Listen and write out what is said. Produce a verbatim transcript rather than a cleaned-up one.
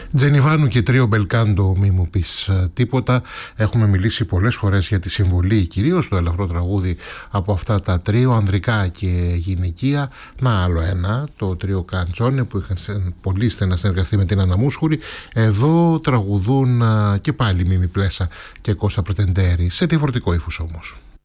Τζενιβάνου και τρίο Μπελκάντο, μη μου πεις τίποτα. Έχουμε μιλήσει πολλές φορές για τη συμβολή, κυρίως στο ελαφρό τραγούδι, από αυτά τα τρίο, ανδρικά και γυναικεία. Να άλλο ένα, το τρίο Καντσόνε, που είχαν πολύ στενά συνεργαστεί με την Άννα Μούσχουρη. Εδώ τραγουδούν και πάλι Μίμη Πλέσα και Κώστα Πρετεντέρη, σε διαφορετικό ύφος όμως.